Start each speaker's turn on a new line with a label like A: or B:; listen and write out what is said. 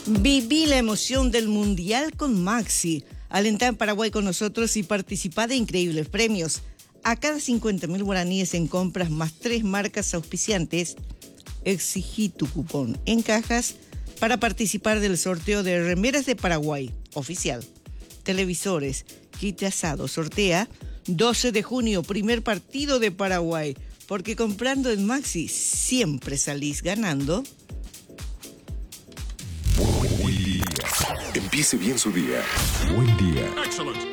A: Viví la emoción del Mundial con Maxi. Alentá en Paraguay con nosotros y participá de increíbles premios. A cada 50.000 guaraníes en compras más 3 marcas auspiciantes, exigí tu cupón en cajas para participar del sorteo de remeras de Paraguay, oficial. Televisores, kit asado, sortea 12 de junio, primer partido de Paraguay. Porque comprando en Maxi siempre salís ganando.
B: Buen día. Empiece bien su día. Buen día.
C: Excellent.